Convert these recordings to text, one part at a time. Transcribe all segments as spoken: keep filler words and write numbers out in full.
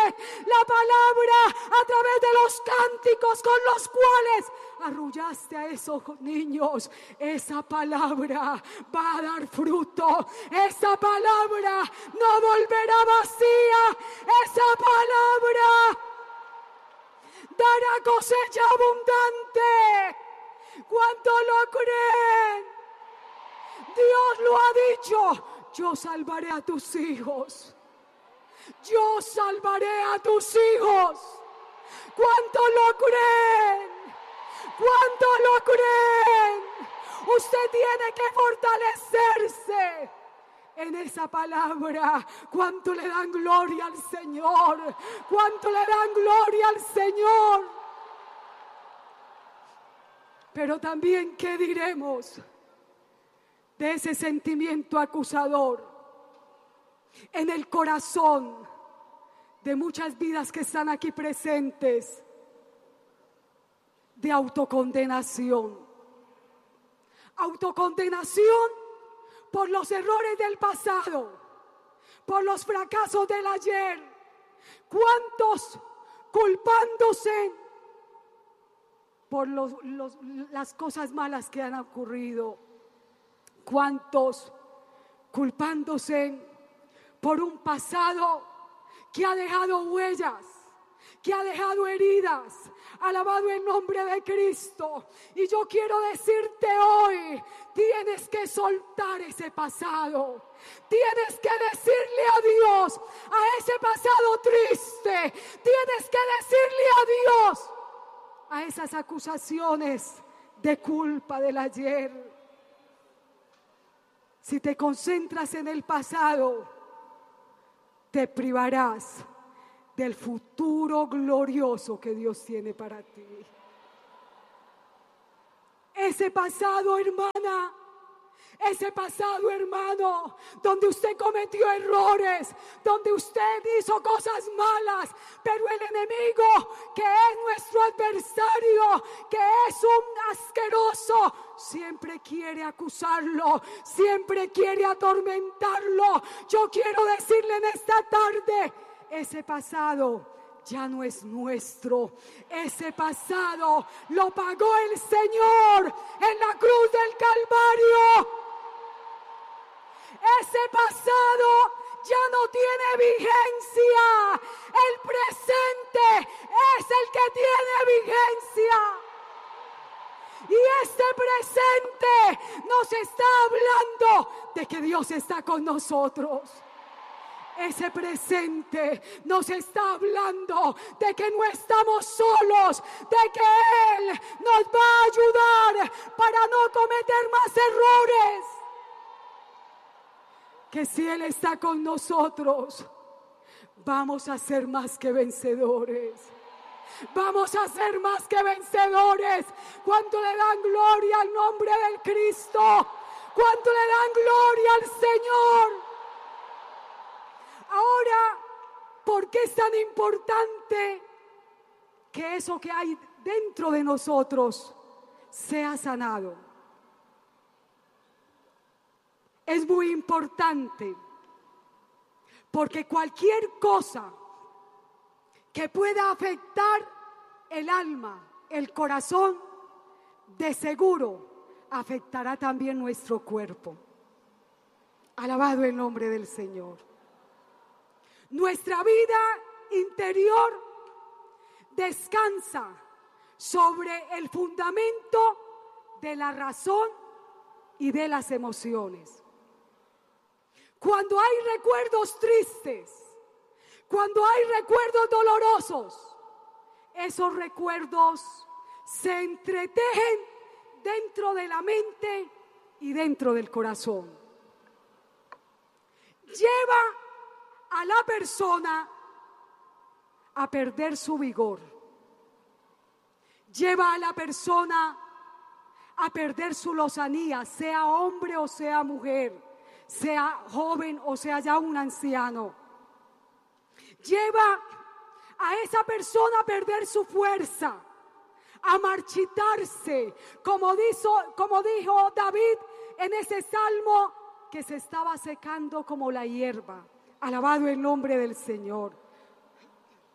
la palabra a través de los cánticos con los cuales arrullaste a esos niños. Esa palabra va a dar fruto. Esa palabra no volverá vacía. Esa palabra dará cosecha abundante. ¿Cuánto lo creen? Dios lo ha dicho. Yo salvaré a tus hijos. Yo salvaré a tus hijos. ¿Cuánto lo creen? ¿Cuánto lo creen? Usted tiene que fortalecerse en esa palabra. ¿Cuánto le dan gloria al Señor? ¿Cuánto le dan gloria al Señor? Pero también, ¿qué diremos de ese sentimiento acusador en el corazón de muchas vidas que están aquí presentes, de autocondenación? Autocondenación por los errores del pasado, por los fracasos del ayer. ¿Cuántos culpándose por los, los, las cosas malas que han ocurrido? ¿Cuántos culpándose por un pasado que ha dejado huellas, que ha dejado heridas? Alabado el nombre de Cristo. Y yo quiero decirte hoy, tienes que soltar ese pasado. Tienes que decirle adiós a ese pasado triste. Tienes que decirle adiós a esas acusaciones de culpa del ayer. Si te concentras en el pasado, te privarás del futuro glorioso que Dios tiene para ti. Ese pasado, hermana, ese pasado, hermano, donde usted cometió errores, donde usted hizo cosas malas, pero el enemigo, que es nuestro adversario, que es un asqueroso, siempre quiere acusarlo, siempre quiere atormentarlo. Yo quiero decirle en esta tarde, ese pasado ya no es nuestro. Ese pasado lo pagó el Señor en la cruz del Calvario. Ese pasado ya no tiene vigencia. El presente es el que tiene vigencia. Y este presente nos está hablando de que Dios está con nosotros. Ese presente nos está hablando de que no estamos solos, de que Él nos va a ayudar para no cometer más errores. Que si Él está con nosotros, vamos a ser más que vencedores. Vamos a ser más que vencedores. ¿Cuánto le dan gloria al nombre del Cristo? ¿Cuánto le dan gloria al Señor? Ahora, ¿por qué es tan importante que eso que hay dentro de nosotros sea sanado? Es muy importante porque cualquier cosa que pueda afectar el alma, el corazón, de seguro afectará también nuestro cuerpo. Alabado el nombre del Señor. Nuestra vida interior descansa sobre el fundamento de la razón y de las emociones. Cuando hay recuerdos tristes, cuando hay recuerdos dolorosos, esos recuerdos se entretejen dentro de la mente y dentro del corazón. Lleva a la persona a perder su vigor. Lleva a la persona a perder su lozanía, sea hombre o sea mujer, sea joven o sea ya un anciano. Lleva a esa persona a perder su fuerza, a marchitarse, como dijo, como dijo David en ese salmo, que se estaba secando como la hierba. Alabado el nombre del Señor.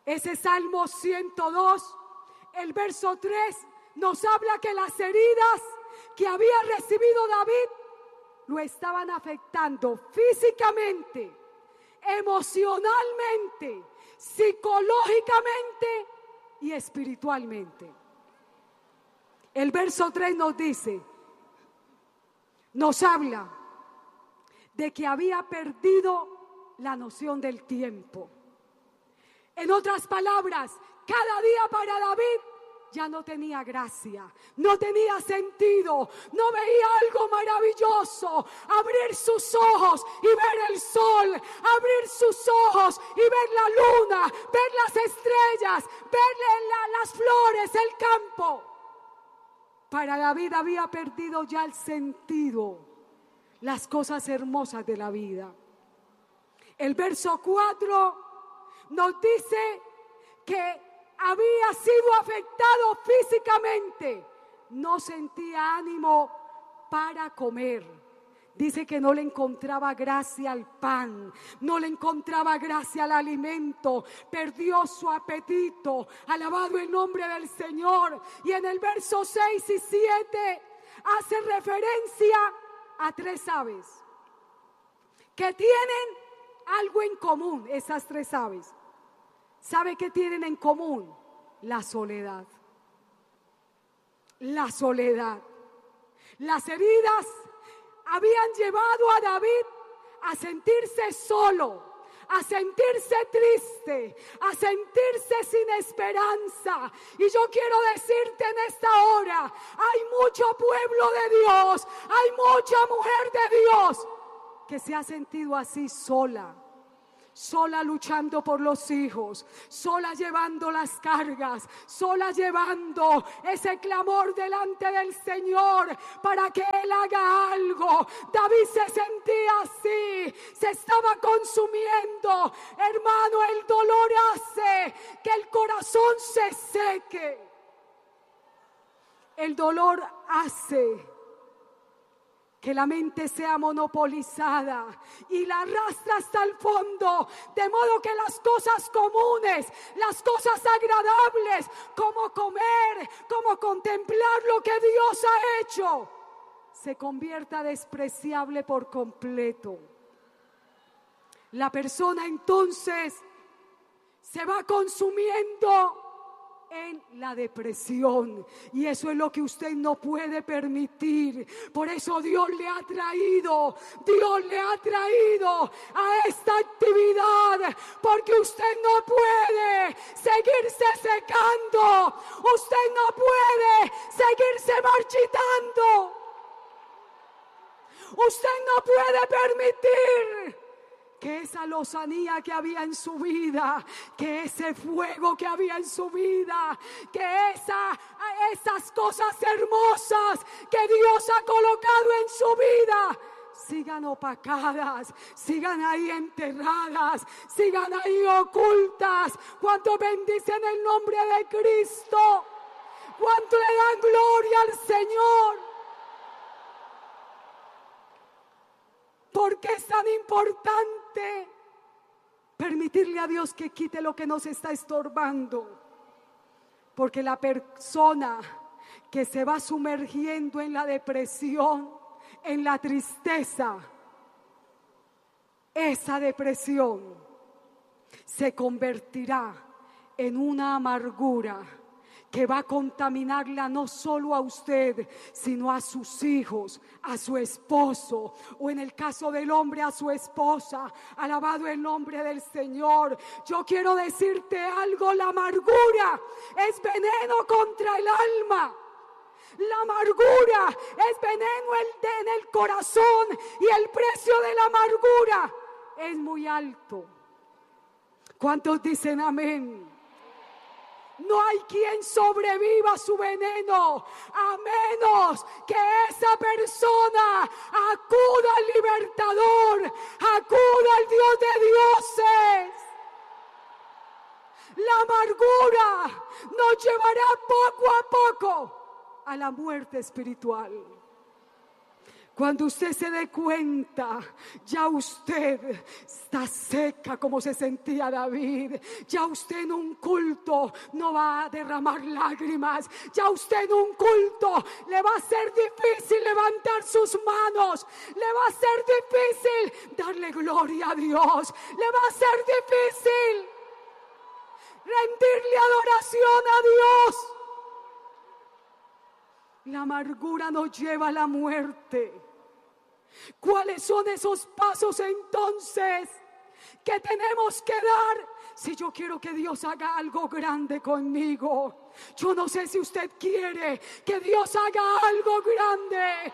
Ese Salmo ciento dos, el verso tres, nos habla que las heridas que había recibido David lo estaban afectando físicamente, emocionalmente, psicológicamente y espiritualmente. El verso tres nos dice, nos habla de que había perdido la noción del tiempo. En otras palabras, cada día para David ya no tenía gracia, no tenía sentido, no veía algo maravilloso. Abrir sus ojos y ver el sol, abrir sus ojos y ver la luna, ver las estrellas, ver la, las flores, el campo. Para David había perdido ya el sentido, las cosas hermosas de la vida. El verso cuatro nos dice que había sido afectado físicamente, no sentía ánimo para comer. Dice que no le encontraba gracia al pan, no le encontraba gracia al alimento, perdió su apetito. Alabado el nombre del Señor. Y en el verso seis y siete hace referencia a tres aves que tienen algo en común. Esas tres aves, ¿sabe qué tienen en común? La soledad. La soledad. Las heridas habían llevado a David a sentirse solo, a sentirse triste, a sentirse sin esperanza. Y yo quiero decirte en esta hora, hay mucho pueblo de Dios, hay mucha mujer de Dios que se ha sentido así sola. Sola luchando por los hijos, sola llevando las cargas, sola llevando ese clamor delante del Señor para que Él haga algo. David se sentía así, se estaba consumiendo. Hermano, el dolor hace que el corazón se seque. El dolor hace que la mente sea monopolizada y la arrastra hasta el fondo, de modo que las cosas comunes, las cosas agradables, como comer, como contemplar lo que Dios ha hecho, se convierta despreciable por completo. La persona entonces se va consumiendo en la depresión, y eso es lo que usted no puede permitir. Por eso Dios le ha traído, Dios le ha traído a esta actividad, porque usted no puede seguirse secando, usted no puede seguirse marchitando, usted no puede permitir que esa lozanía que había en su vida, que ese fuego que había en su vida, que esa, esas cosas hermosas que Dios ha colocado en su vida, sigan opacadas, sigan ahí enterradas, sigan ahí ocultas. ¿Cuánto bendicen el nombre de Cristo? ¿Cuánto le dan gloria al Señor? ¿Por qué es tan importante permitirle a Dios que quite lo que nos está estorbando? Porque la persona que se va sumergiendo en la depresión, en la tristeza, esa depresión se convertirá en una amargura que va a contaminarla no solo a usted, sino a sus hijos, a su esposo, o en el caso del hombre, a su esposa. Alabado el nombre del Señor. Yo quiero decirte algo: la amargura es veneno contra el alma. La amargura es veneno en el corazón, y el precio de la amargura es muy alto. ¿Cuántos dicen amén? No hay quien sobreviva a su veneno, a menos que esa persona acuda al libertador, acuda al Dios de dioses. La amargura nos llevará poco a poco a la muerte espiritual. Cuando usted se dé cuenta, ya usted está seca como se sentía David. Ya usted en un culto no va a derramar lágrimas. Ya usted en un culto le va a ser difícil levantar sus manos. Le va a ser difícil darle gloria a Dios. Le va a ser difícil rendirle adoración a Dios. La amargura nos lleva a la muerte. ¿Cuáles son esos pasos entonces que tenemos que dar si yo quiero que Dios haga algo grande conmigo? Yo no sé si usted quiere que Dios haga algo grande.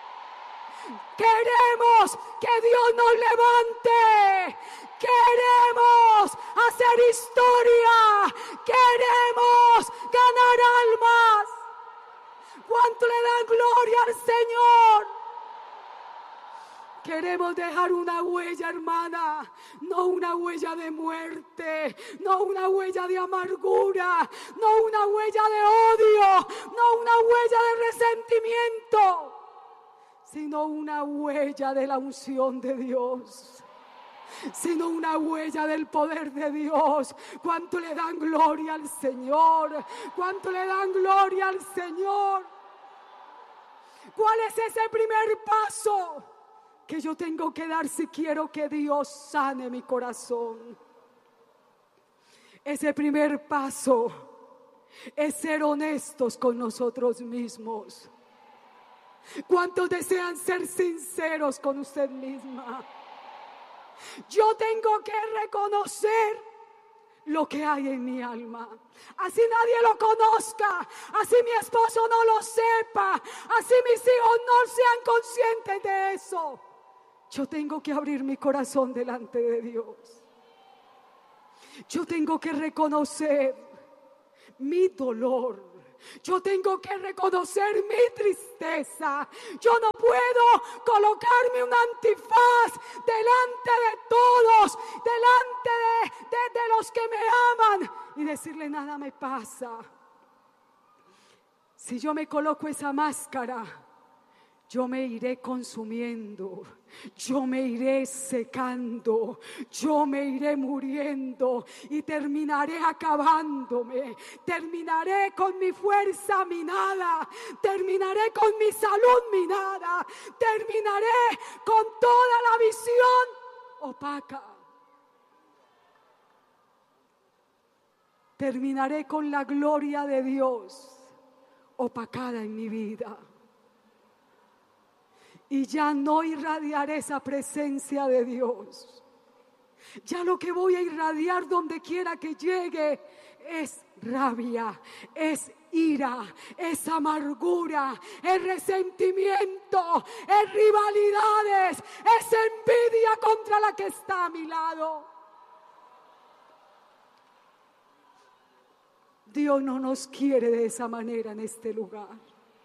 Queremos que Dios nos levante. Queremos hacer historia. Queremos ganar almas. ¿Cuánto le dan gloria al Señor? Queremos dejar una huella, hermana, no una huella de muerte, no una huella de amargura, no una huella de odio, no una huella de resentimiento, sino una huella de la unción de Dios, sino una huella del poder de Dios. ¿Cuánto le dan gloria al Señor? ¿Cuánto le dan gloria al Señor? ¿Cuál es ese primer paso que yo tengo que dar si quiero que Dios sane mi corazón? Ese primer paso es ser honestos con nosotros mismos. ¿Cuántos desean ser sinceros con usted misma? Yo tengo que reconocer lo que hay en mi alma. Así nadie lo conozca, así mi esposo no lo sepa, así mis hijos no sean conscientes de eso. Yo tengo que abrir mi corazón delante de Dios. Yo tengo que reconocer mi dolor. Yo tengo que reconocer mi tristeza. Yo no puedo colocarme un antifaz delante de todos, delante de, de, de los que me aman y decirle nada me pasa. Si yo me coloco esa máscara, yo me iré consumiendo, yo me iré secando, yo me iré muriendo y terminaré acabándome, terminaré con mi fuerza minada, terminaré con mi salud minada, terminaré con toda la visión opaca, terminaré con la gloria de Dios opacada en mi vida. Y ya no irradiaré esa presencia de Dios. Ya lo que voy a irradiar donde quiera que llegue es rabia, es ira, es amargura, es resentimiento, es rivalidades, es envidia contra la que está a mi lado. Dios no nos quiere de esa manera en este lugar.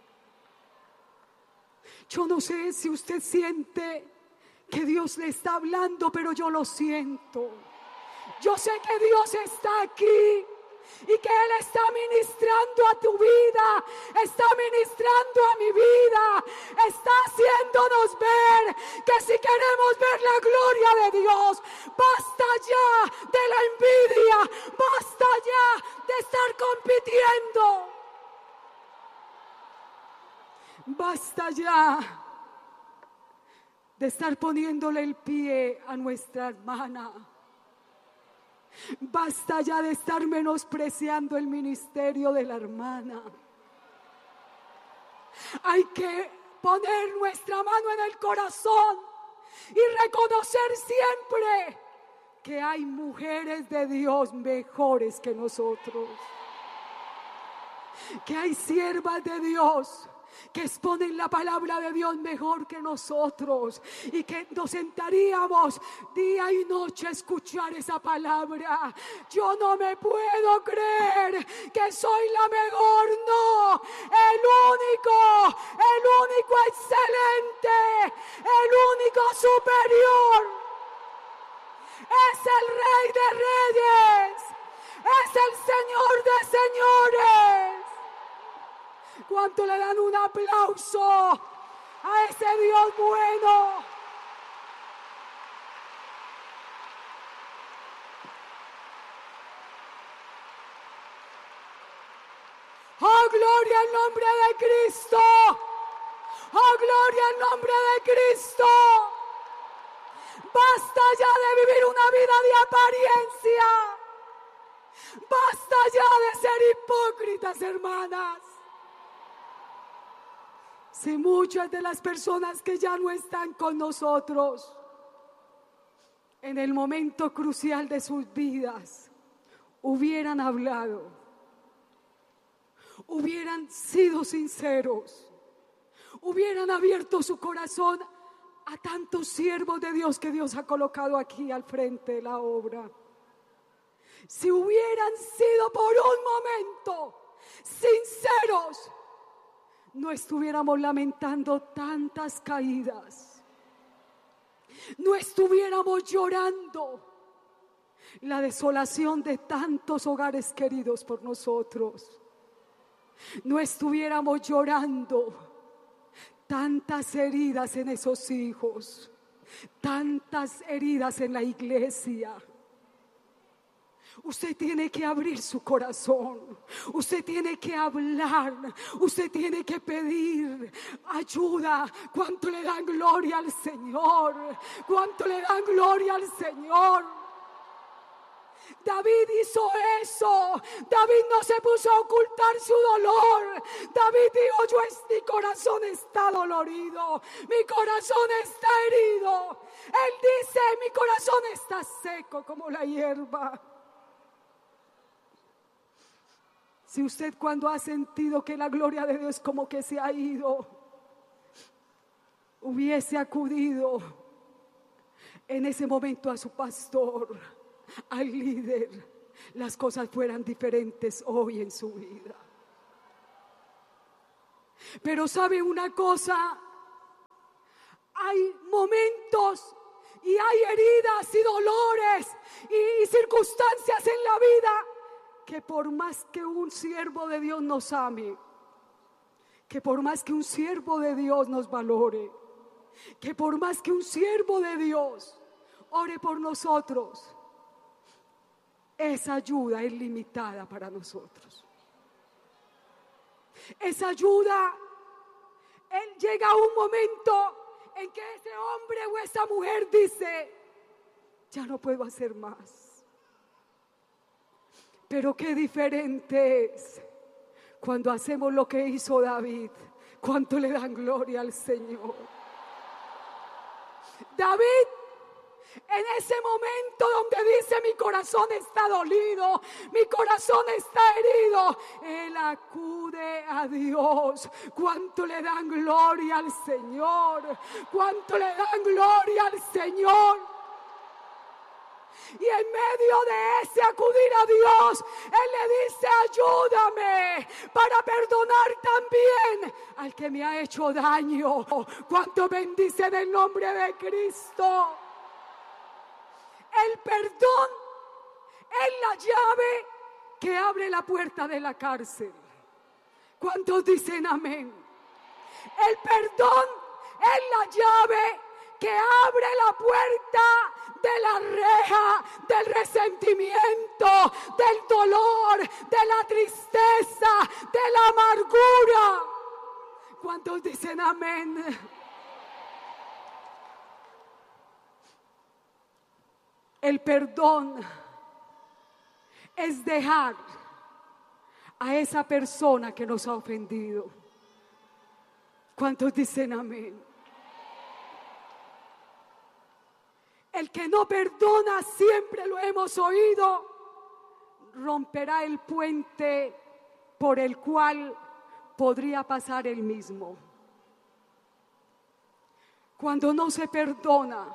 Yo no sé si usted siente que Dios le está hablando, pero yo lo siento. Yo sé que Dios está aquí y que Él está ministrando a tu vida, está ministrando a mi vida, está haciéndonos ver que si queremos ver la gloria de Dios, basta ya de la envidia, basta ya de estar compitiendo. Basta ya de estar poniéndole el pie a nuestra hermana. Basta ya de estar menospreciando el ministerio de la hermana. Hay que poner nuestra mano en el corazón y reconocer siempre que hay mujeres de Dios mejores que nosotros. Que hay siervas de Dios que exponen la palabra de Dios mejor que nosotros y que nos sentaríamos día y noche a escuchar esa palabra. Yo no me puedo creer que soy la mejor, no, el único, el único excelente, el único superior es el Rey de Reyes, es el Señor de Señores. ¿Cuánto le dan un aplauso a ese Dios bueno. Oh, gloria al nombre de Cristo. Oh, gloria al nombre de Cristo. Basta ya de vivir una vida de apariencia. Basta ya de ser hipócritas, hermanas. Si muchas de las personas que ya no están con nosotros, en el momento crucial de sus vidas, hubieran hablado, hubieran sido sinceros, hubieran abierto su corazón a tantos siervos de Dios que Dios ha colocado aquí al frente de la obra. Si hubieran sido por un momento sinceros, no estuviéramos lamentando tantas caídas, no estuviéramos llorando la desolación de tantos hogares queridos por nosotros, no estuviéramos llorando tantas heridas en esos hijos, tantas heridas en la iglesia. Usted tiene que abrir su corazón, usted tiene que hablar, usted tiene que pedir ayuda. ¿Cuánto le dan gloria al Señor? ¿Cuánto le dan gloria al Señor? David hizo eso. David no se puso a ocultar su dolor. David dijo: yo es, mi corazón está dolorido, mi corazón está herido. Él dice: mi corazón está seco como la hierba. Si usted, cuando ha sentido que la gloria de Dios como que se ha ido, hubiese acudido en ese momento a su pastor, al líder, las cosas fueran diferentes hoy en su vida. Pero ¿sabe una cosa? Hay momentos y hay heridas y dolores y, y circunstancias en la vida que por más que un siervo de Dios nos ame, que por más que un siervo de Dios nos valore, que por más que un siervo de Dios ore por nosotros, esa ayuda es limitada para nosotros. Esa ayuda, él llega a un momento en que ese hombre o esa mujer dice: ya no puedo hacer más. Pero qué diferente es cuando hacemos lo que hizo David. Cuánto le dan gloria al Señor. David, en ese momento donde dice: mi corazón está dolido, mi corazón está herido, él acude a Dios. Cuánto le dan gloria al Señor, cuánto le dan gloria al Señor. Y en medio de ese acudir a Dios, él le dice: ayúdame para perdonar también al que me ha hecho daño. Cuánto bendicen el nombre de Cristo. El perdón es la llave que abre la puerta de la cárcel. ¿Cuántos dicen amén? El perdón es la llave que abre la puerta de la reja, del resentimiento, del dolor, de la tristeza, de la amargura. ¿Cuántos dicen amén? El perdón es dejar a esa persona que nos ha ofendido. ¿Cuántos dicen amén? El que no perdona, siempre lo hemos oído, romperá el puente por el cual podría pasar él mismo. Cuando no se perdona,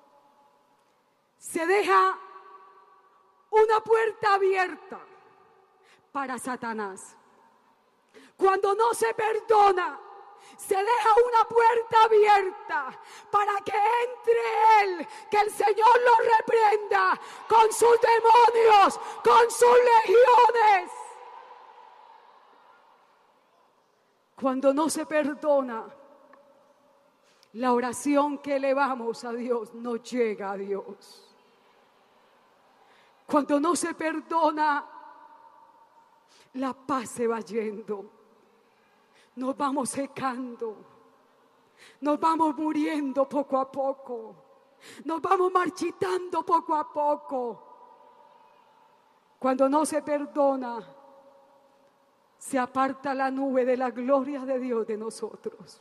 se deja una puerta abierta para Satanás. Cuando no se perdona, se deja una puerta abierta para que entre él, que el Señor lo reprenda con sus demonios, con sus legiones. Cuando no se perdona, La oración que elevamos a Dios no llega a Dios. Cuando no se perdona, la paz se va yendo. Nos vamos secando. Nos vamos muriendo poco a poco. Nos vamos marchitando poco a poco. Cuando no se perdona, se aparta la nube de la gloria de Dios de nosotros.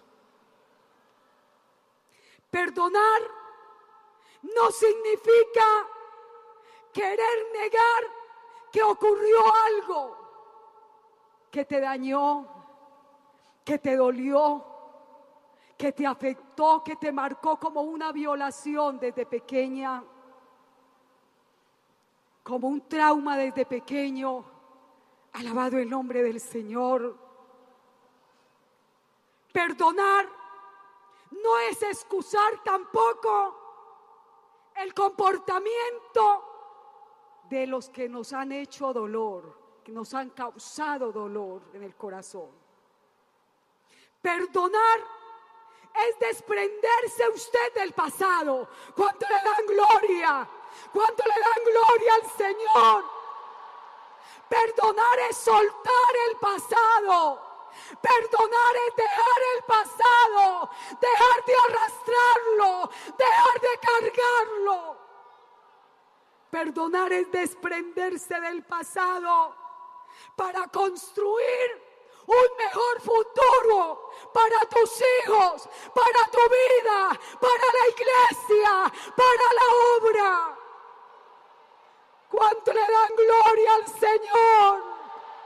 Perdonar no significa querer negar que ocurrió algo que te dañó, que te dolió, que te afectó, que te marcó como una violación desde pequeña, como un trauma desde pequeño. Alabado el nombre del Señor. Perdonar no es excusar tampoco el comportamiento de los que nos han hecho dolor, que nos han causado dolor en el corazón. Perdonar es desprenderse usted del pasado. ¿Cuánto le dan gloria? ¿Cuánto le dan gloria al Señor? Perdonar es soltar el pasado. Perdonar es dejar el pasado, dejar de arrastrarlo, dejar de cargarlo. Perdonar es desprenderse del pasado para construir un mejor futuro para tus hijos, para tu vida, para la iglesia, para la obra. ¿Cuánto le dan gloria al Señor?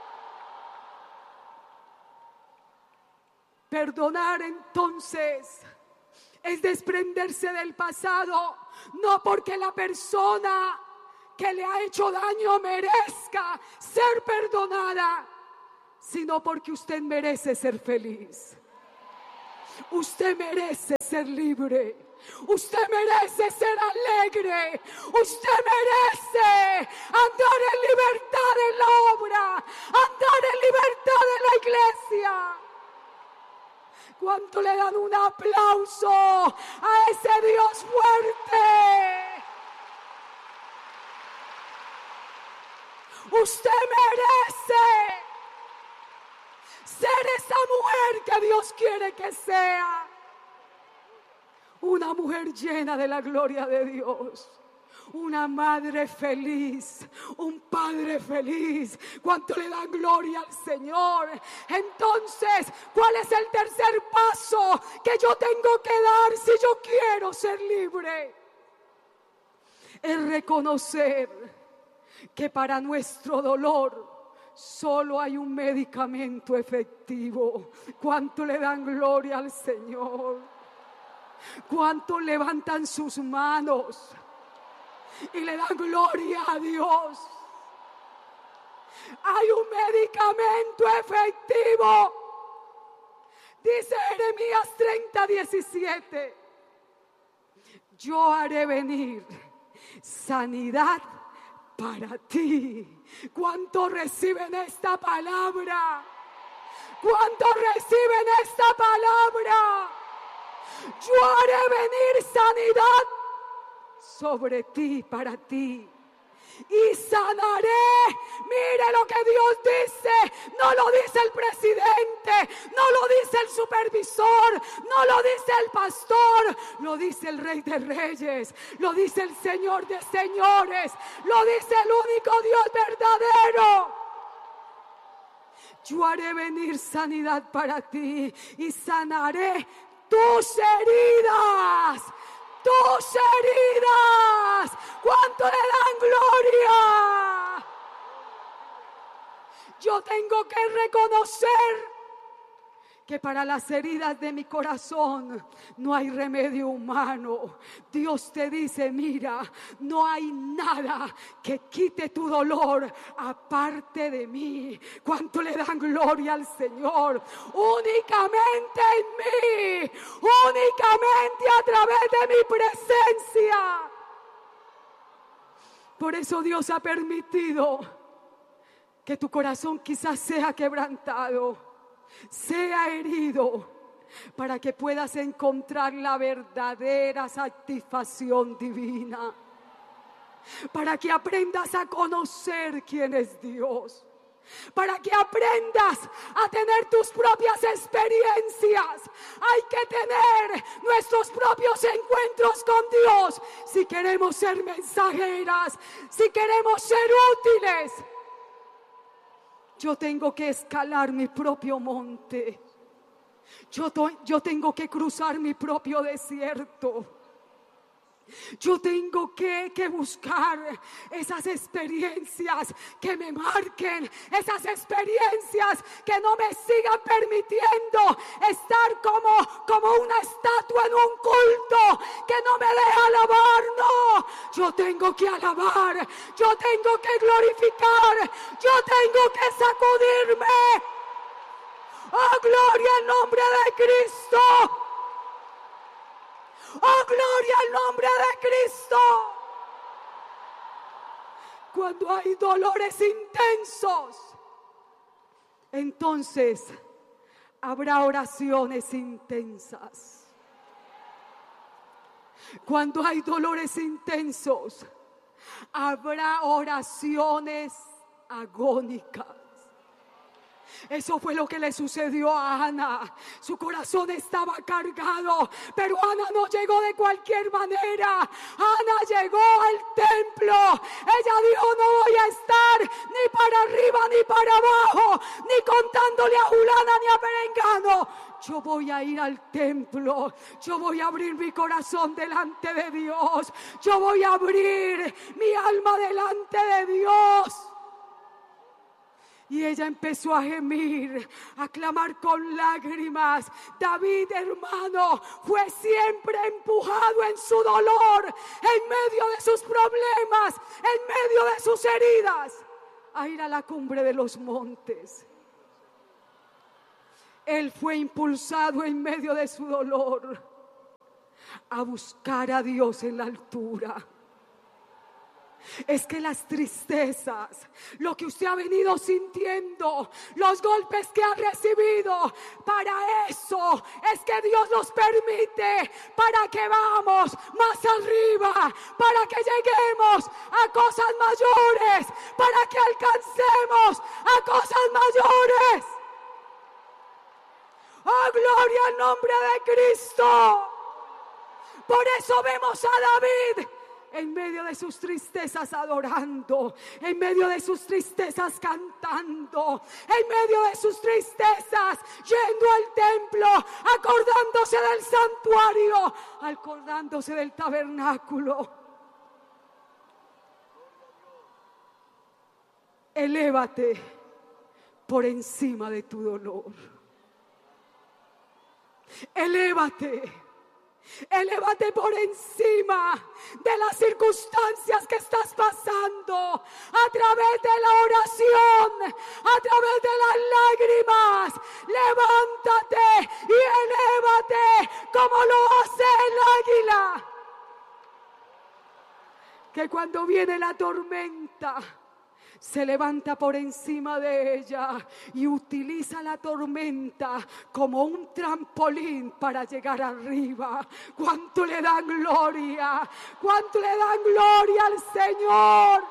Perdonar entonces es desprenderse del pasado, no porque la persona que le ha hecho daño merezca ser perdonada, sino porque usted merece ser feliz. Usted merece ser libre. Usted merece ser alegre. Usted merece andar en libertad en la obra, andar en libertad en la iglesia. ¿Cuánto le dan un aplauso a ese Dios fuerte? Usted merece ser esa mujer que Dios quiere que sea. Una mujer llena de la gloria de Dios. Una madre feliz, un padre feliz. ¿Cuánto le dan gloria al Señor? Entonces, ¿cuál es el tercer paso que yo tengo que dar si yo quiero ser libre? Es reconocer que para nuestro dolor solo hay un medicamento efectivo. ¿Cuánto le dan gloria al Señor? ¿Cuánto levantan sus manos y le dan gloria a Dios? Hay un medicamento efectivo. Dice Jeremías treinta, diecisiete. Yo haré venir sanidad para ti. ¿Cuánto reciben esta palabra? ¿Cuánto reciben esta palabra? Yo haré venir sanidad sobre ti, para ti, y sanaré. Mire lo que Dios dice. No lo dice el presidente, no lo dice el supervisor, no lo dice el pastor, lo dice el Rey de Reyes, lo dice el Señor de Señores, lo dice el único Dios verdadero. Yo haré venir sanidad para ti y sanaré tus heridas. Tus heridas. ¿Cuánto le dan gloria? Yo tengo que reconocer que para las heridas de mi corazón no hay remedio humano. Dios te dice, mira, no hay nada que quite tu dolor aparte de mí. ¿Cuánto le dan gloria al Señor? Únicamente en mí, únicamente a través de mi presencia. Por eso Dios ha permitido que tu corazón quizás sea quebrantado, sea herido, para que puedas encontrar la verdadera satisfacción divina, para que aprendas a conocer quién es Dios, para que aprendas a tener tus propias experiencias. Hay que tener nuestros propios encuentros con Dios si queremos ser mensajeras, si queremos ser útiles. Yo tengo que escalar mi propio monte. Yo, to- yo tengo que cruzar mi propio desierto. Yo tengo que, que buscar esas experiencias que me marquen, esas experiencias que no me sigan permitiendo estar como, como una estatua en un culto que no me deja alabar. No, yo tengo que alabar, yo tengo que glorificar, yo tengo que sacudirme. ¡Oh, gloria al nombre de Cristo! ¡Oh, gloria al nombre de Cristo! Cuando hay dolores intensos, entonces habrá oraciones intensas. Cuando hay dolores intensos, habrá oraciones agónicas. Eso fue lo que le sucedió a Ana. Su corazón estaba cargado, pero Ana no llegó de cualquier manera. Ana llegó al templo. Ella dijo: no voy a estar ni para arriba ni para abajo, ni contándole a Julana ni a Perengano. Yo voy a ir al templo. Yo voy a abrir mi corazón delante de Dios. Yo voy a abrir mi alma delante de Dios. Y ella empezó a gemir, a clamar con lágrimas. David, hermano, fue siempre empujado en su dolor, en medio de sus problemas, en medio de sus heridas, a ir a la cumbre de los montes. Él fue impulsado en medio de su dolor a buscar a Dios en la altura. Es que las tristezas, lo que usted ha venido sintiendo, los golpes que ha recibido, para eso es que Dios los permite, para que vamos más arriba, para que lleguemos a cosas mayores, para que alcancemos a cosas mayores. ¡Oh, gloria al nombre de Cristo! Por eso vemos a David en medio de sus tristezas adorando, en medio de sus tristezas cantando, en medio de sus tristezas yendo al templo, acordándose del santuario, acordándose del tabernáculo. Elévate por encima de tu dolor. Elévate. Elévate por encima de las circunstancias que estás pasando, a través de la oración, a través de las lágrimas. Levántate y elévate como lo hace el águila, que cuando viene la tormenta se levanta por encima de ella y utiliza la tormenta como un trampolín para llegar arriba. ¿Cuánto le dan gloria? ¿Cuánto le dan gloria al Señor?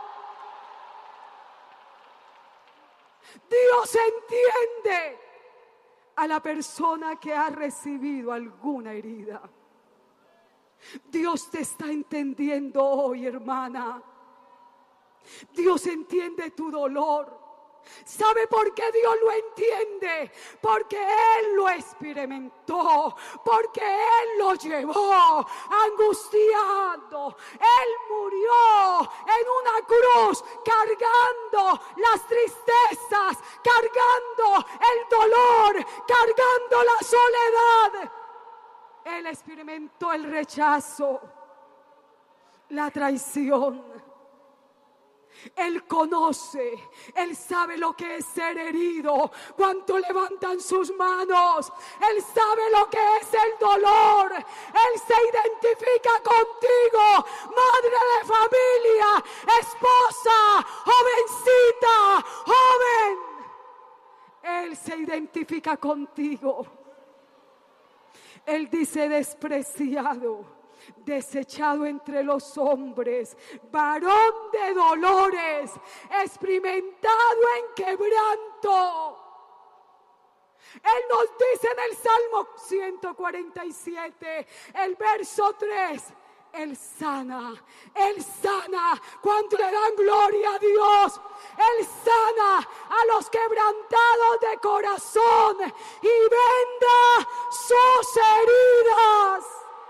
Dios entiende a la persona que ha recibido alguna herida. Dios te está entendiendo hoy, hermana. Dios entiende tu dolor. ¿Sabe por qué Dios lo entiende? Porque Él lo experimentó, porque Él lo llevó angustiado. Él murió en una cruz cargando las tristezas, cargando el dolor, cargando la soledad. Él experimentó el rechazo, la traición. Él conoce, Él sabe lo que es ser herido. Cuánto levantan sus manos. Él sabe lo que es el dolor. Él se identifica contigo, madre de familia, esposa, jovencita, joven. Él se identifica contigo. Él dice: despreciado, desechado entre los hombres, varón de dolores, experimentado en quebranto. Él nos dice en el Salmo ciento cuarenta y siete, el verso tres: Él sana, Él sana cuando le dan gloria a Dios. Él sana a los quebrantados de corazón y venda sus heridas.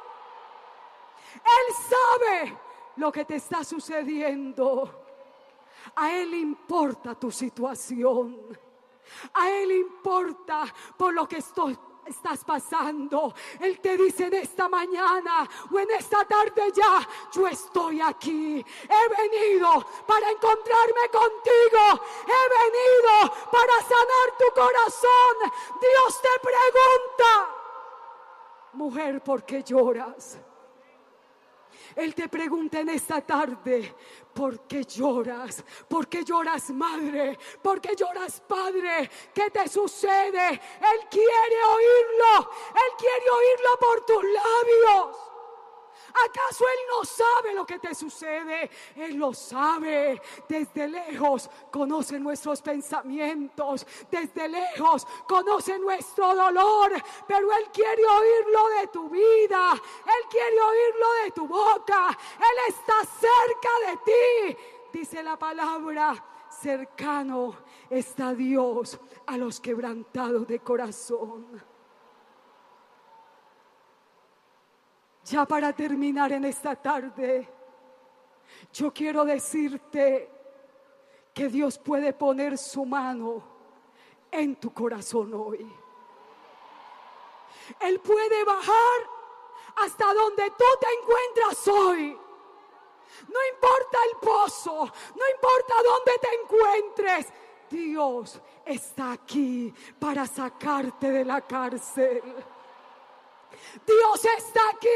Él sabe lo que te está sucediendo. A Él le importa tu situación. A Él le importa por lo que estoy estás pasando. Él te dice en esta mañana o en esta tarde ya: yo estoy aquí, he venido para encontrarme contigo, he venido para sanar tu corazón. Dios te pregunta: mujer, ¿por qué lloras? Él te pregunta en esta tarde: ¿por qué lloras? ¿Por qué lloras, madre? ¿Por qué lloras, padre? ¿Qué te sucede? Él quiere oírlo. Él quiere oírlo por tus labios. ¿Acaso Él no sabe lo que te sucede? Él lo sabe. Desde lejos conoce nuestros pensamientos. Desde lejos conoce nuestro dolor. Pero Él quiere oírlo de tu vida. Él quiere oírlo de tu boca. Él está cerca de ti. Dice la palabra: cercano está Dios a los quebrantados de corazón. Ya para terminar en esta tarde, yo quiero decirte que Dios puede poner su mano en tu corazón hoy. Él puede bajar hasta donde tú te encuentras hoy. No importa el pozo, no importa dónde te encuentres, Dios está aquí para sacarte de la cárcel. Dios está aquí